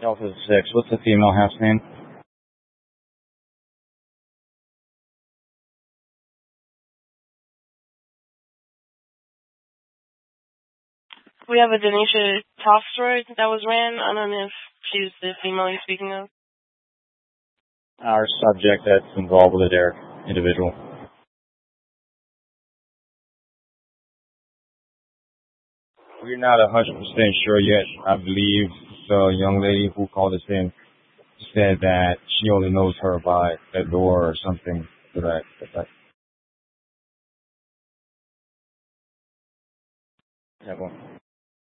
Delta 6. What's the female half's name? We have a Denisha Tofsroyd that was ran. I don't know if she's the female you're speaking of. Our subject that's involved with the Derek individual. We're not 100% sure yet. I believe the young lady who called us in said that she only knows her by that door or something to that effect. Have one.